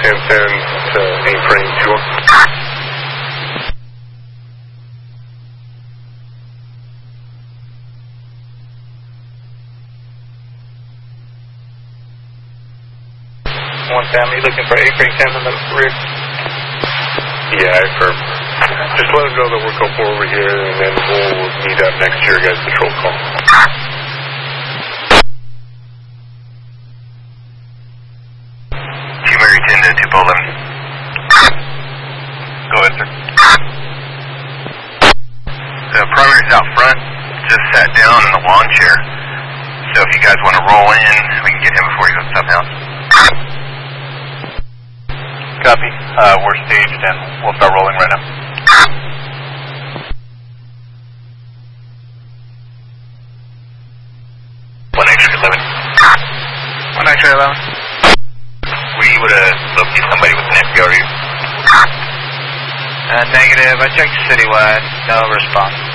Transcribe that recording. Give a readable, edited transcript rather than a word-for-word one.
1010 to A-frame 2. One family looking for A-frame 10 on the rear. Yeah, affirm. Just let them know that we're going over here, and then we'll meet up next to your guys' patrol call. Mary 10 to 211. Go ahead, sir. The primary's out front, just sat down in the lawn chair. So if you guys want to roll in, we can get him before he goes to South House. Copy. We're staged and we'll start rolling right now. One extra 11. One extra 11. We would have located somebody with an FPRU. Negative. I checked citywide. No response.